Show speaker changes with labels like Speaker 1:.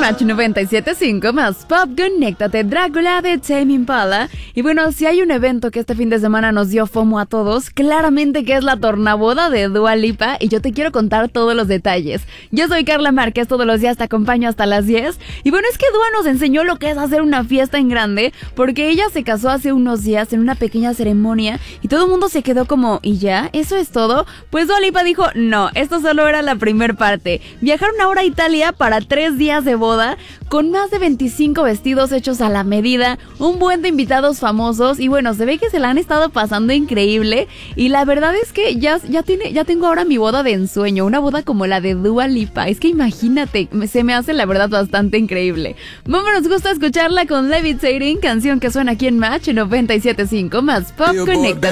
Speaker 1: Match 97.5 más Pop, conéctate, Drácula de Tame Impala. Y bueno, si hay un evento que este fin de semana nos dio FOMO a todos, claramente que es la tornaboda de Dua Lipa, y yo te quiero contar todos los detalles. Yo soy Carla Márquez, todos los días te acompaño hasta las 10. Y bueno, es que Dua nos enseñó lo que es hacer una fiesta en grande, porque ella se casó hace unos días en una pequeña ceremonia y todo el mundo se quedó como, ¿y ya? ¿Eso es todo? Pues Dua Lipa dijo, no, esto solo era la primer parte. Viajaron ahora a Italia para 3 días de boda, con más de 25 vestidos hechos a la medida, un buen de invitados famosos, y bueno, se ve que se la han estado pasando increíble, y la verdad es que ya tengo ahora mi boda de ensueño, una boda como la de Dua Lipa. Es que imagínate, se me hace la verdad bastante increíble. Vámonos, gusta escucharla con Levitating, canción que suena aquí en Match 97.5 más Pop, conéctate.